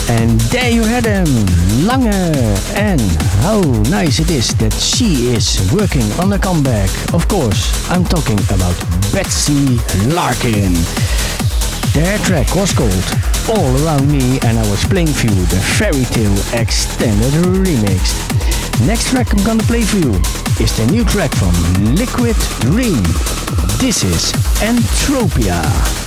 And there you had him, Lange. And how nice it is that she is working on a comeback. Of course, I'm talking about Betsy Larkin. Their track was called All Around Me, and I was playing for you the Fairy Tale Extended Remix. Next track I'm gonna play for you is the new track from Liquid Dream. This is Entropia.